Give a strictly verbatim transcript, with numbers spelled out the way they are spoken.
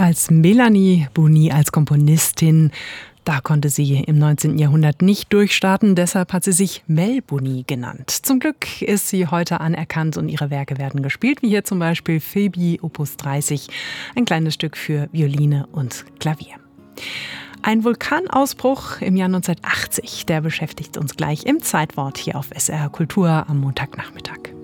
als Melanie Bouni, als Komponistin. Da konnte sie im neunzehnten Jahrhundert nicht durchstarten, deshalb hat sie sich Mel Bouni genannt. Zum Glück ist sie heute anerkannt und ihre Werke werden gespielt, wie hier zum Beispiel Phoebe Opus dreißig, ein kleines Stück für Violine und Klavier. Ein Vulkanausbruch im Jahr neunzehnhundertachtzig, der beschäftigt uns gleich im Zeitwort hier auf S R Kultur am Montagnachmittag.